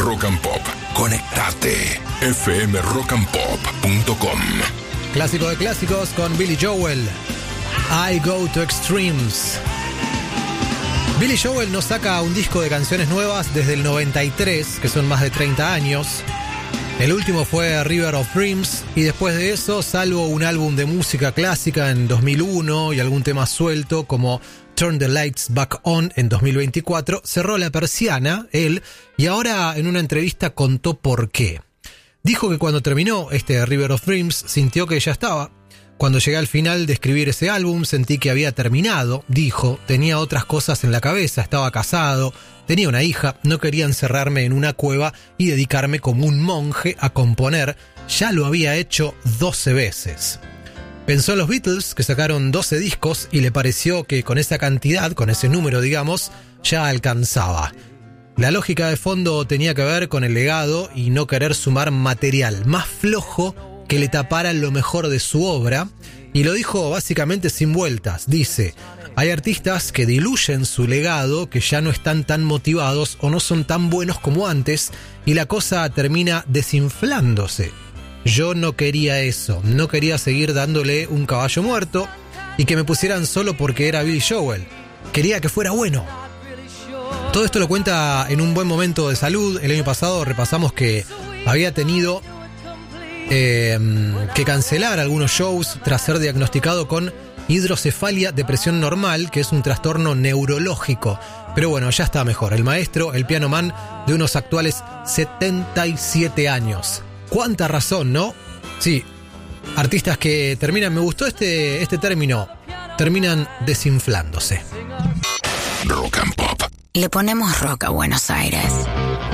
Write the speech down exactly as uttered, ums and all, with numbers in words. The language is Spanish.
Rock and Pop. Conectate. f m rock and pop punto com. Clásico de clásicos con Billy Joel. I Go to Extremes. Billy Joel nos saca un disco de canciones nuevas desde el noventa y tres, que son más de treinta años. El último fue River of Dreams, y después de eso, salvo un álbum de música clásica en dos mil uno y algún tema suelto como Turn the Lights Back On en dos mil veinticuatro, cerró la persiana él, y ahora en una entrevista contó por qué. Dijo que cuando terminó este River of Dreams sintió que ya estaba. Cuando llegué al final de escribir ese álbum sentí que había terminado, dijo, tenía otras cosas en la cabeza, estaba casado, tenía una hija, no quería encerrarme en una cueva y dedicarme como un monje a componer, ya lo había hecho doce veces. Pensó en los Beatles, que sacaron doce discos, y le pareció que con esa cantidad, con ese número digamos, ya alcanzaba. La lógica de fondo tenía que ver con el legado y no querer sumar material más flojo que le tapara lo mejor de su obra, y lo dijo básicamente sin vueltas. Dice, hay artistas que diluyen su legado, que ya no están tan motivados o no son tan buenos como antes, y la cosa termina desinflándose. Yo no quería eso, no quería seguir dándole un caballo muerto y que me pusieran solo porque era Billy Joel. Quería que fuera bueno. Todo esto lo cuenta en un buen momento de salud. El año pasado repasamos que había tenido eh, que cancelar algunos shows tras ser diagnosticado con hidrocefalia de presión normal, que es un trastorno neurológico. Pero bueno, ya está mejor. El maestro, el piano man de unos actuales setenta y siete años. Cuánta razón, ¿no? Sí, artistas que terminan, me gustó este, este término, terminan desinflándose. Rock and Pop. Le ponemos rock a Buenos Aires.